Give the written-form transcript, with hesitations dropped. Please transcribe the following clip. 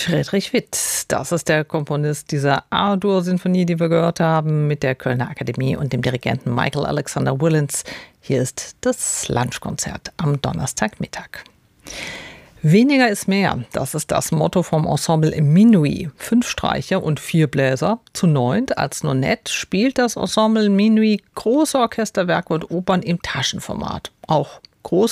Friedrich Witt, das ist der Komponist dieser A-Dur-Sinfonie, die wir gehört haben, mit der Kölner Akademie und dem Dirigenten Michael Alexander Willens. Hier ist das Lunchkonzert am Donnerstagmittag. Weniger ist mehr, das ist das Motto vom Ensemble Minuit. 5 Streicher und 4 Bläser. Zu 9 als Nonet spielt das Ensemble Minuit große Orchesterwerke und Opern im Taschenformat. Auch große